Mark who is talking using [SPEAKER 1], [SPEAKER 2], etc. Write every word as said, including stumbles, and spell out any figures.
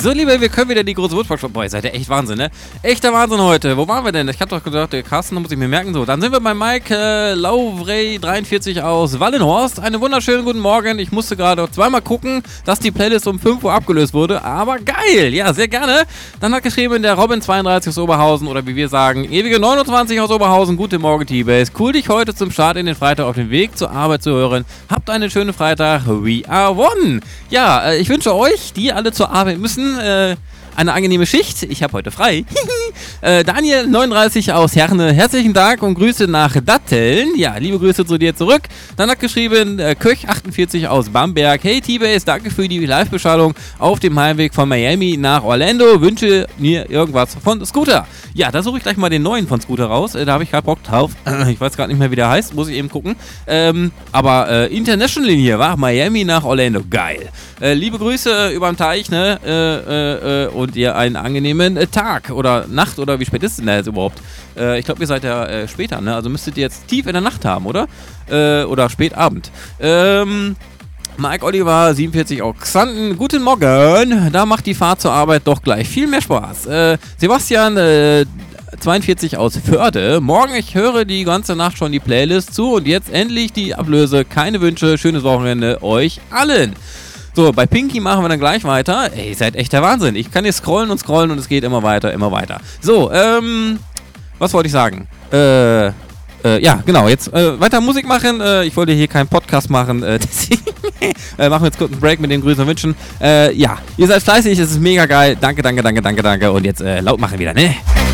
[SPEAKER 1] So, Liebe, wir können wieder die große Wurstbox. Boah, ihr seid ja echt Wahnsinn, ne? Echter Wahnsinn heute. Wo waren wir denn? Ich hab doch gesagt, der Carsten, da muss ich mir merken. So, dann sind wir bei Mike äh, Lauvrey dreiundvierzig aus Wallenhorst. Einen wunderschönen guten Morgen. Ich musste gerade zweimal gucken, dass die Playlist um fünf Uhr abgelöst wurde. Aber geil. Ja, sehr gerne. Dann hat geschrieben der Robin zweiunddreißig aus Oberhausen oder wie wir sagen, ewige neunundzwanzig aus Oberhausen. Guten Morgen, T-Base. Cool, dich heute zum Start in den Freitag auf den Weg zur Arbeit zu hören. Habt einen schönen Freitag. We are one. Ja, äh, ich wünsche euch, die alle zur Arbeit müssen, äh, eine angenehme Schicht. Ich habe heute frei. äh, Daniel neununddreißig aus Herne. Herzlichen Dank und Grüße nach Datteln. Ja, liebe Grüße zu dir zurück. Dann hat geschrieben äh, Köch achtundvierzig aus Bamberg. Hey T-Base, danke für die Live-Beschallung auf dem Heimweg von Miami nach Orlando. Wünsche mir irgendwas von Scooter. Ja, da suche ich gleich mal den neuen von Scooter raus. Äh, da habe ich gerade Bock drauf. Ich weiß gerade nicht mehr, wie der heißt. Muss ich eben gucken. Ähm, aber äh, International hier, war Miami nach Orlando. Geil. Äh, liebe Grüße über den Teich, ne? Äh, äh, äh, und ihr einen angenehmen äh, Tag oder Nacht oder wie spät ist denn da jetzt überhaupt? Äh, ich glaube, ihr seid ja äh, später, ne? Also müsstet ihr jetzt tief in der Nacht haben, oder? Äh, oder Spätabend. Ähm... Mike Oliver, siebenundvierzig aus Xanten. Guten Morgen. Da macht die Fahrt zur Arbeit doch gleich viel mehr Spaß. Äh, Sebastian, äh, zweiundvierzig aus Förde. Morgen, ich höre die ganze Nacht schon die Playlist zu und jetzt endlich die Ablöse. Keine Wünsche, schönes Wochenende euch allen. So, bei Pinky machen wir dann gleich weiter. Ey, ihr seid echt der Wahnsinn. Ich kann hier scrollen und scrollen und es geht immer weiter, immer weiter. So, ähm, was wollte ich sagen? Äh, Äh, ja, genau, jetzt äh, weiter Musik machen. Äh, ich wollte hier keinen Podcast machen, äh, deswegen äh, machen wir jetzt kurz einen Break mit den Grüßen und Wünschen. Äh, ja, ihr seid fleißig, es ist mega geil. Danke, danke, danke, danke, danke. Und jetzt äh, laut machen wieder, ne?